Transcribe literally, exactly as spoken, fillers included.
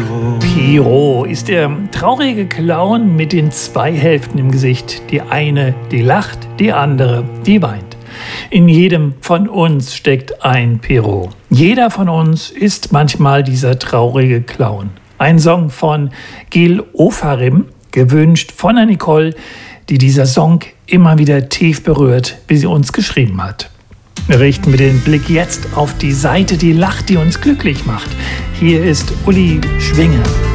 Pierrot ist der traurige Clown mit den zwei Hälften im Gesicht. Die eine, die lacht, die andere, die weint. In jedem von uns steckt ein Pierrot. Jeder von uns ist manchmal dieser traurige Clown. Ein Song von Gil Ofarim, gewünscht von der Nicole, die dieser Song immer wieder tief berührt, wie sie uns geschrieben hat. Wir richten wir den Blick jetzt auf die Seite, die lacht, die uns glücklich macht. Hier ist Uli Schwinge.